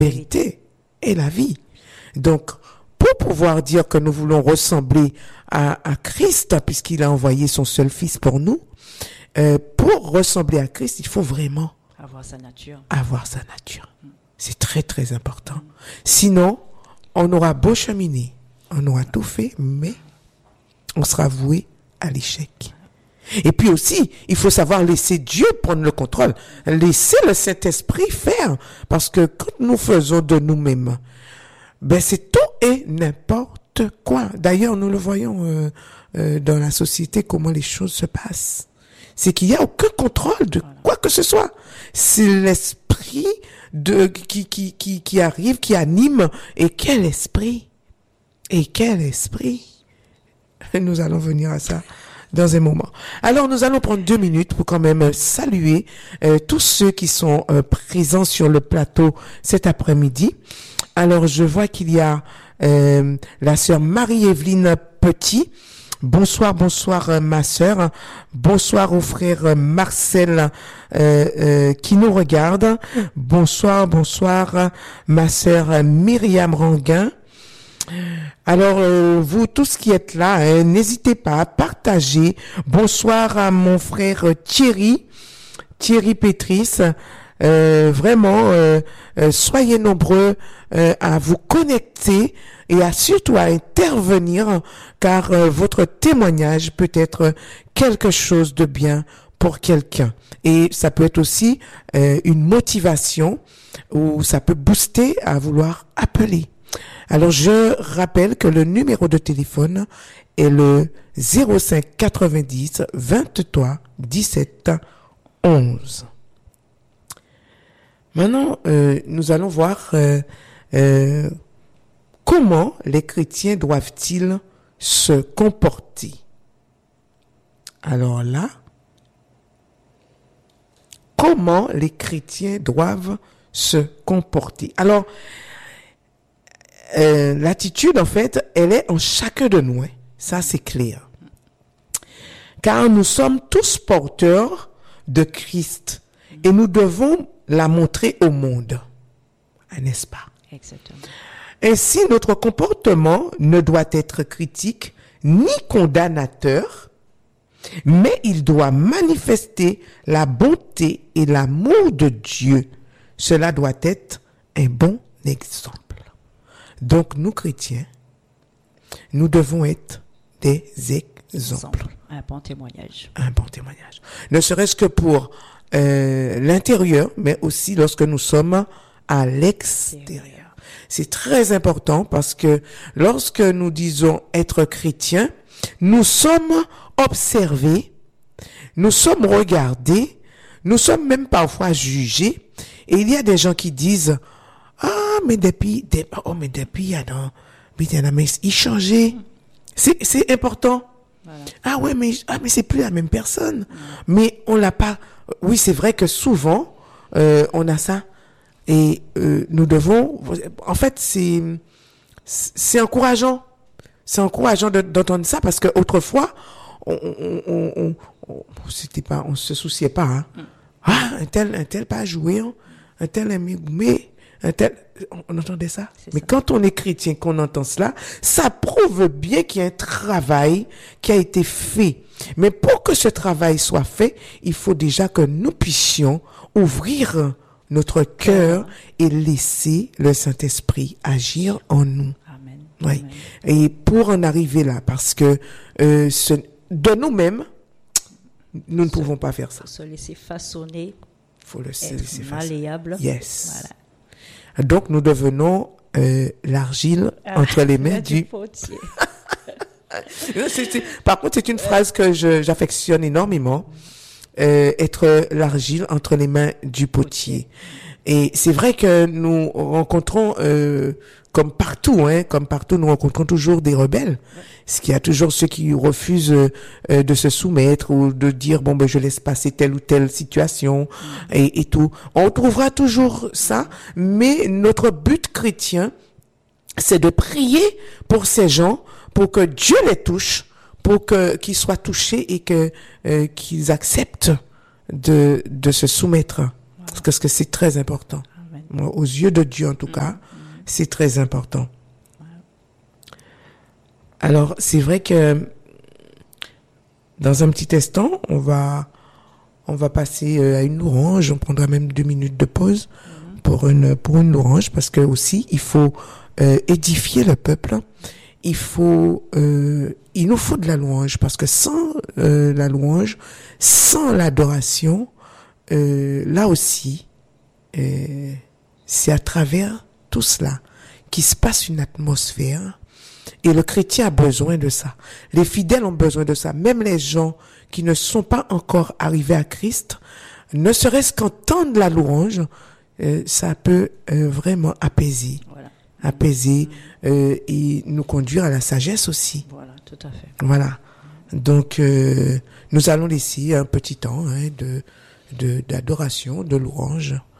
vérité et la vie. Donc, pour pouvoir dire que nous voulons ressembler à Christ, puisqu'il a envoyé son seul Fils pour nous, pour ressembler à Christ, il faut vraiment avoir sa nature. C'est très, très important. Sinon, on aura beau cheminer, on aura tout fait, mais on sera voué à l'échec. Et puis aussi, il faut savoir laisser Dieu prendre le contrôle, laisser le Saint-Esprit faire, parce que quand nous faisons de nous-mêmes, c'est tout et n'importe quoi. D'ailleurs, nous le voyons dans la société, comment les choses se passent. C'est qu'il n'y a aucun contrôle de quoi que ce soit. C'est l'esprit qui arrive, qui anime. Et quel esprit! Nous allons venir à ça dans un moment. Alors, nous allons prendre 2 minutes pour quand même saluer tous ceux qui sont présents sur le plateau cet après-midi. Alors, je vois qu'il y a la sœur Marie-Évelyne Petit. Bonsoir, ma sœur. Bonsoir au frère Marcel qui nous regarde. Bonsoir, ma sœur Myriam Ranguin. Alors, vous tous qui êtes là, n'hésitez pas à partager. Bonsoir à mon frère Thierry Pétrice. Vraiment, soyez nombreux à vous connecter et surtout à intervenir, car votre témoignage peut être quelque chose de bien pour quelqu'un. Et ça peut être aussi une motivation, ou ça peut booster à vouloir appeler. Alors, je rappelle que le numéro de téléphone est le 05 90 23 17 11. Maintenant, nous allons voir comment les chrétiens doivent-ils se comporter. Alors là, comment les chrétiens doivent se comporter. Alors, l'attitude, en fait, elle est en chacun de nous. Ça, c'est clair. Car nous sommes tous porteurs de Christ et nous devons la montrer au monde. N'est-ce pas? Exactement. Ainsi, notre comportement ne doit être critique ni condamnateur, mais il doit manifester la bonté et l'amour de Dieu. Cela doit être un bon exemple. Donc, nous chrétiens, nous devons être des exemples. Un bon témoignage. Ne serait-ce que pour l'intérieur, mais aussi lorsque nous sommes à l'extérieur. C'est très important parce que lorsque nous disons être chrétiens, nous sommes observés, nous sommes regardés, nous sommes même parfois jugés. Et il y a des gens qui disent, mais depuis, il changeait. C'est important. Voilà. Mais c'est plus la même personne. Mais on l'a pas. Oui, c'est vrai que souvent, on a ça. Et nous devons, en fait, c'est encourageant. C'est encourageant d'entendre ça parce que autrefois, on se souciait pas. Un tel pas joué, un tel mais un tel, on entendait ça. Mais ça. Quand on est chrétien, qu'on entend cela, ça prouve bien qu'il y a un travail qui a été fait. Mais pour que ce travail soit fait, il faut déjà que nous puissions ouvrir notre cœur et laisser le Saint-Esprit agir en nous. Amen. Oui. Amen. Et pour en arriver là, parce que de nous-mêmes, nous ne pouvons pas faire ça. Il faut se laisser façonner. Il faut le laisser malléable. Yes. Voilà. Donc, nous devenons l'argile entre les mains du potier. Par contre, c'est une phrase que j'affectionne énormément. Être l'argile entre les mains du potier. Et c'est vrai que nous rencontrons, comme partout, nous rencontrons toujours des rebelles. Parce qu'il y a toujours ceux qui refusent de se soumettre ou de dire, je laisse passer telle ou telle situation et tout. On trouvera toujours ça, mais notre but chrétien, c'est de prier pour ces gens, pour que Dieu les touche, pour qu'ils soient touchés et qu'ils acceptent de se soumettre. Voilà. Parce que c'est très important. Amen. Aux yeux de Dieu, en tout cas, c'est très important. Alors, c'est vrai que dans un petit instant, on va passer à une louange. On prendra même 2 minutes de pause pour une louange, parce que aussi, il faut édifier le peuple. Il nous faut de la louange, parce que sans la louange, sans l'adoration, là aussi, c'est à travers tout cela qu'il se passe une atmosphère, et le chrétien a besoin de ça. Les fidèles ont besoin de ça. Même les gens qui ne sont pas encore arrivés à Christ, ne serait-ce qu'entendre la louange, ça peut vraiment apaiser. Voilà. Apaiser et nous conduire à la sagesse aussi. Voilà, tout à fait. Voilà. Donc, nous allons laisser un petit temps d'adoration, de louange.